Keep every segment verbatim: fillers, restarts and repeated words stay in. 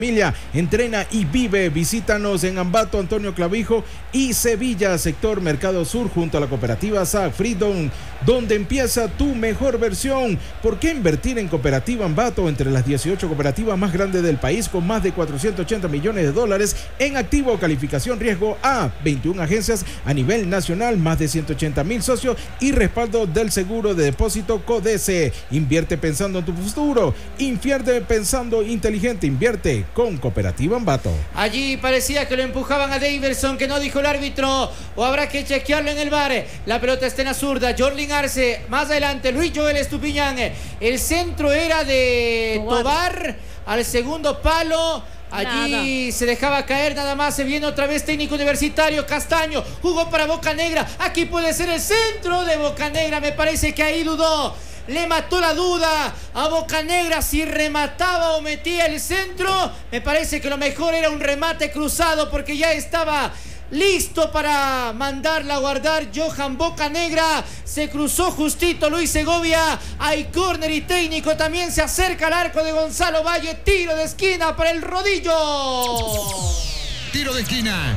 Familia, entrena y vive. Visítanos en Ambato, Antonio Clavijo y Sevilla, sector Mercado Sur, junto a la cooperativa S A C Freedom, donde empieza tu mejor versión. ¿Por qué invertir en Cooperativa Ambato, entre las dieciocho cooperativas más grandes del país, con más de cuatrocientos ochenta millones de dólares en activo, calificación riesgo A, veintiuna agencias a nivel nacional, más de ciento ochenta mil socios y respaldo del seguro de depósito CODECE? Invierte pensando en tu futuro, invierte pensando inteligente, invierte con Cooperativa Ambato. Allí parecía que lo empujaban a Daverson, que no dijo el árbitro, o habrá que chequearlo en el V A R. La pelota está en la zurda, Jorlin Arce, más adelante Luis Joel Estupiñán. El centro era de Tobar, Tobar al segundo palo. Allí nada. Se dejaba caer nada más. Se viene otra vez Técnico Universitario. Castaño jugó para Bocanegra. Aquí puede ser el centro de Bocanegra. Me parece que ahí dudó. Le mató la duda a Bocanegra si remataba o metía el centro. Me parece que lo mejor era un remate cruzado, porque ya estaba listo para mandarla a guardar Johan Bocanegra. Se cruzó justito Luis Segovia. Hay córner y Técnico también se acerca al arco de Gonzalo Valle. Tiro de esquina para el rodillo. Tiro de esquina.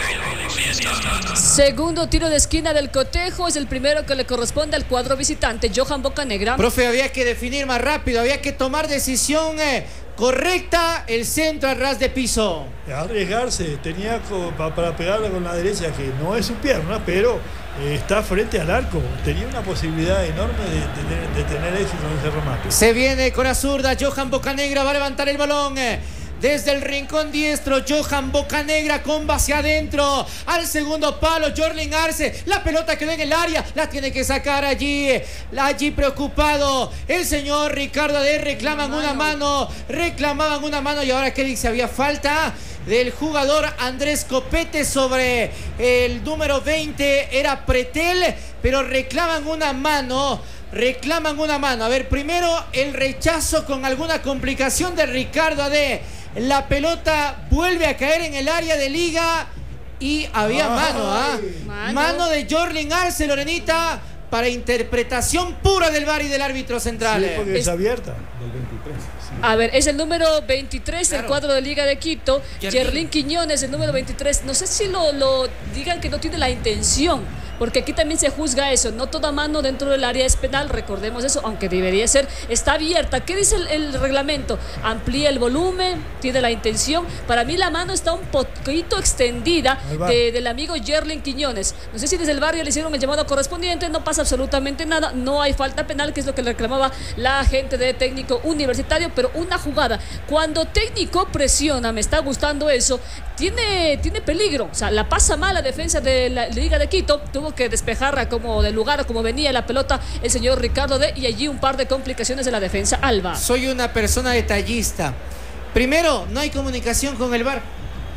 Segundo tiro de esquina del cotejo. Es el primero que le corresponde al cuadro visitante, Johan Bocanegra. Profe, había que definir más rápido, había que tomar decisión eh, correcta. El centro al ras de piso. Arriesgarse, tenía para pegarle con la derecha, que no es su pierna, pero eh, está frente al arco. Tenía una posibilidad enorme de, de, de tener éxito en ese remate. Se viene con la zurda, Johan Bocanegra va a levantar el balón. Eh. Desde el rincón diestro, Johan Bocanegra con hacia adentro. Al segundo palo, Jorlin Arce. La pelota quedó en el área. La tiene que sacar allí. Allí preocupado el señor Ricardo Ade. Reclaman una mano. Reclamaban una mano. Y ahora, ¿qué dice? Había falta del jugador Andrés Copete sobre el número veinte. Era Pretel. Pero reclaman una mano. Reclaman una mano. A ver, primero el rechazo con alguna complicación de Ricardo Ade. La pelota vuelve a caer en el área de Liga y había mano, ¿ah? Mano. Mano de Jorlin Arce, Lorenita, para interpretación pura del V A R y del árbitro central. Sí, porque es está abierta. Del veintitrés. Sí. A ver, es el número veintitrés, claro, del cuadro de Liga de Quito. Yerlin Quiñones, el número veintitrés. No sé si lo, lo digan que no tiene la intención, porque aquí también se juzga eso. No toda mano dentro del área es penal, recordemos eso, aunque debería ser. Está abierta. ¿Qué dice el, el reglamento? Amplía el volumen, tiene la intención. Para mí la mano está un poquito extendida de, del amigo Yerlin Quiñones. No sé si desde el barrio le hicieron el llamado correspondiente. No pasa absolutamente nada. No hay falta penal, que es lo que le reclamaba la gente de Técnico Universitario. Pero una jugada, cuando Técnico presiona, me está gustando eso, tiene, tiene peligro. O sea, la pasa mal la defensa de la Liga de Quito. Tuvo que despejarla como del lugar, como venía la pelota el señor Ricardo Ade, y allí un par de complicaciones de la defensa alba. Soy una persona detallista. Primero, no hay comunicación con el V A R.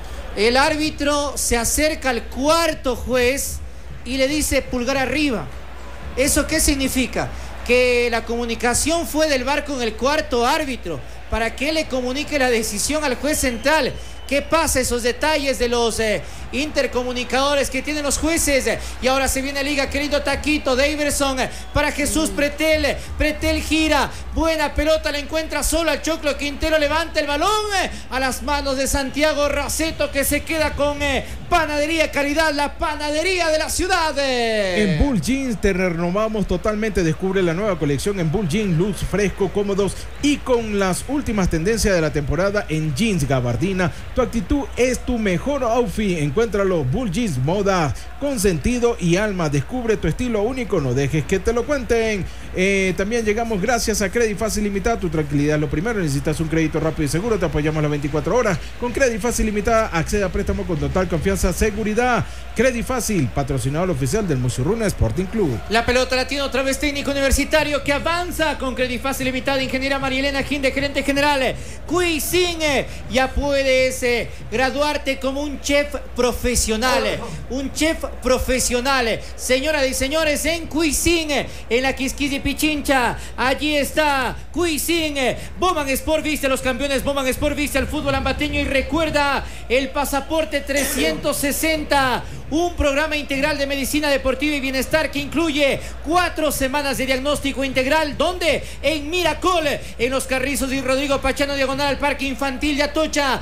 El árbitro se acerca al cuarto juez y le dice pulgar arriba. ¿Eso qué significa? Que la comunicación fue del V A R con el cuarto árbitro para que le comunique la decisión al juez central. ¿Qué pasa? Esos detalles de los eh, intercomunicadores que tienen los jueces. Y ahora se viene Liga, querido Taquito. Daverson eh, para Jesús Pretel. Pretel gira. Buena pelota, la encuentra solo al Choclo Quintero. Levanta el balón eh, a las manos de Santiago Raceto, que se queda con eh, Panadería Caridad, la panadería de la ciudad. Eh. En Bull Jeans te renovamos totalmente. Descubre la nueva colección en Bull Jeans. Luz, fresco, cómodos y con las últimas tendencias de la temporada en jeans, gabardina. Tu actitud es tu mejor outfit. Encuéntralo. Bull Jeans, moda con sentido y alma. Descubre tu estilo único. No dejes que te lo cuenten. Eh, también llegamos gracias a Credit Fácil Limitada. Tu tranquilidad es lo primero. Necesitas un crédito rápido y seguro. Te apoyamos las veinticuatro horas. Con Credit Fácil Limitada accede a préstamo con total confianza, seguridad. Credit Fácil, patrocinador oficial del Musurruna Sporting Club. La pelota la tiene otra vez Técnico Universitario, que avanza con Credit Fácil Limitada. Ingeniera Marielena Ginde, gerente general. Cuisine, ya puedes eh, graduarte como un chef profesional, un chef profesional. Señoras y señores, en Cuisine, en la Quisquilla y Pichincha, allí está Cuisine. Boman Sport viste a los campeones, Boman Sport viste al fútbol ambateño y recuerda el pasaporte trescientos sesenta. Un programa integral de medicina deportiva y bienestar que incluye cuatro semanas de diagnóstico integral. ¿Dónde? En Miracol, en Los Carrizos y Rodrigo Pachano, diagonal al Parque Infantil de Atocha.